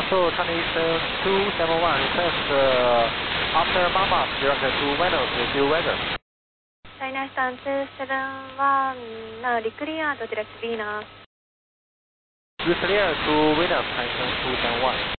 So Chinese 271 request after Mama direct to Venus with due weather. China Eastern 271, now reclear to direct Venus. Reclear to Venus, Chinese 271.